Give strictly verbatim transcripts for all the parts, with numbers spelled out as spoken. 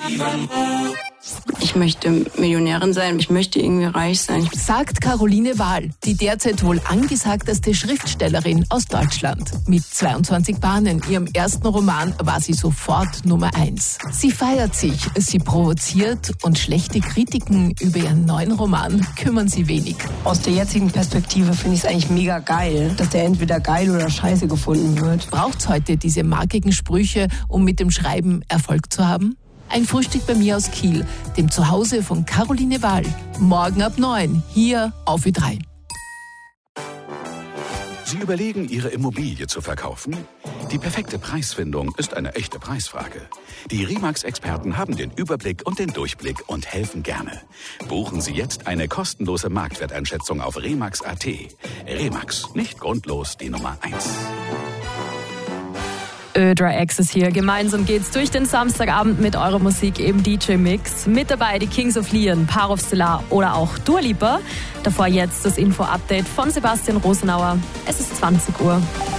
Ich möchte Millionärin sein, ich möchte irgendwie reich sein. Sagt Caroline Wahl, die derzeit wohl angesagteste Schriftstellerin aus Deutschland. Mit zweiundzwanzig Bahnen, ihrem ersten Roman, war sie sofort Nummer eins. Sie feiert sich, sie provoziert und schlechte Kritiken über ihren neuen Roman kümmern sie wenig. Aus der jetzigen Perspektive finde ich es eigentlich mega geil, dass der entweder geil oder scheiße gefunden wird. Braucht's heute diese markigen Sprüche, um mit dem Schreiben Erfolg zu haben? Ein Frühstück bei mir aus Kiel, dem Zuhause von Caroline Wahl. Morgen ab neun, hier auf Ö drei. Sie überlegen, Ihre Immobilie zu verkaufen? Die perfekte Preisfindung ist eine echte Preisfrage. Die Remax-Experten haben den Überblick und den Durchblick und helfen gerne. Buchen Sie jetzt eine kostenlose Marktwerteinschätzung auf remax punkt at. Remax, nicht grundlos die Nummer eins. Ö drei Access hier. Gemeinsam geht's durch den Samstagabend mit eurer Musik im D J-Mix. Mit dabei die Kings of Leon, Parov Stellar oder auch Dua Lipa. Davor jetzt das Info-Update von Sebastian Rosenauer. Es ist zwanzig Uhr.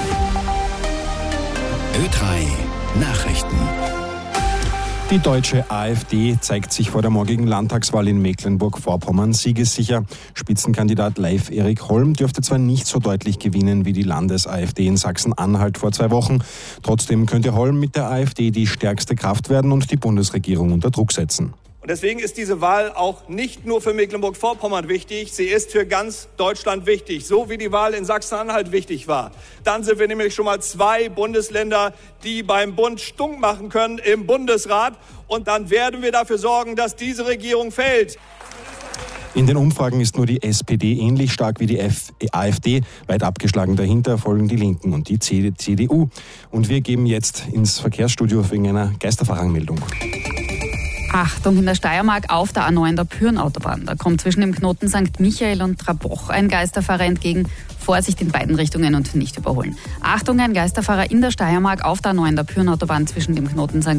Ö drei Nachrichten. Die deutsche AfD zeigt sich vor der morgigen Landtagswahl in Mecklenburg-Vorpommern siegessicher. Spitzenkandidat Leif Erik Holm dürfte zwar nicht so deutlich gewinnen wie die Landes-AfD in Sachsen-Anhalt vor zwei Wochen. Trotzdem könnte Holm mit der AfD die stärkste Kraft werden und die Bundesregierung unter Druck setzen. Und deswegen ist diese Wahl auch nicht nur für Mecklenburg-Vorpommern wichtig, sie ist für ganz Deutschland wichtig, so wie die Wahl in Sachsen-Anhalt wichtig war. Dann sind wir nämlich schon mal zwei Bundesländer, die beim Bund stunk machen können im Bundesrat. Und dann werden wir dafür sorgen, dass diese Regierung fällt. In den Umfragen ist nur die S P D ähnlich stark wie die AfD. Weit abgeschlagen dahinter folgen die Linken und die C D U. Und wir geben jetzt ins Verkehrsstudio wegen einer Geisterfahrermeldung. Achtung, in der Steiermark auf der A neun der Pyhrn-Autobahn. Da kommt zwischen dem Knoten Sankt Michael und Traboch ein Geisterfahrer entgegen. Vorsicht in beiden Richtungen und nicht überholen. Achtung, ein Geisterfahrer in der Steiermark auf der A neun der Pyhrn-Autobahn zwischen dem Knoten Sankt